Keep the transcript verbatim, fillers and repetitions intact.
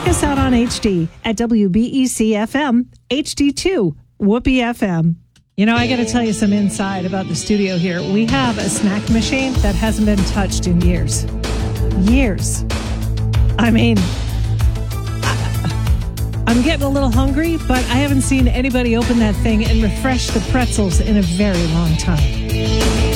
check us out on H D at W B E C F M, H D two, Whoopee F M. You know, I got to tell you some inside about the studio here. We have a snack machine that hasn't been touched in years. Years. I mean, I, I'm getting a little hungry, but I haven't seen anybody open that thing and refresh the pretzels in a very long time.